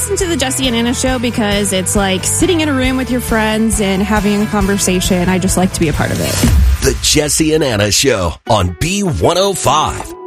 listen to the Jesse and Anna show because it's like sitting in a room with your friends and having a conversation. I just like to be a part of it. The Jesse and Anna Show on B105.